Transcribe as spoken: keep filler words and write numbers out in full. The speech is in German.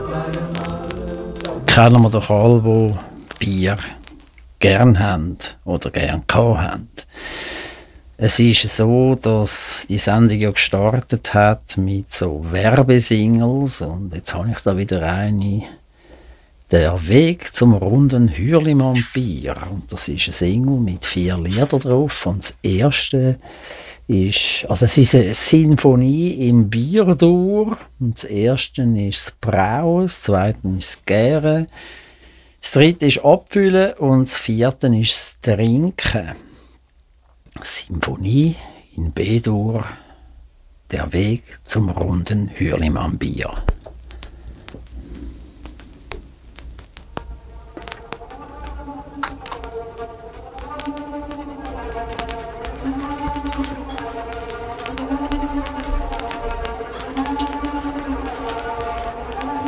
Kennen wir doch alle, die Bier gern haben oder gern gehabt haben. Es ist so, dass die Sendung ja gestartet hat mit so Werbesingles und jetzt habe ich da wieder eine. Der Weg zum runden Hürlimann-Bier. Und das ist ein Single mit vier Liedern drauf. Und das erste ist, also es ist eine Sinfonie im Bierdur. Und das erste ist das Brauen, das zweite ist das Gären, das dritte ist Abfüllen und das vierte ist das Trinken. Sinfonie in B-Dur, der Weg zum runden Hürlimann-Bier.